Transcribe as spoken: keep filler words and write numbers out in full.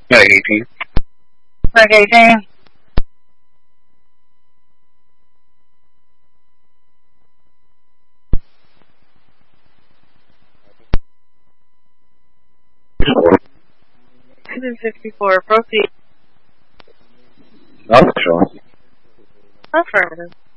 Like eighteen. Like eighteen. two sixty-four, proceed. I'm not sure. Affirmative.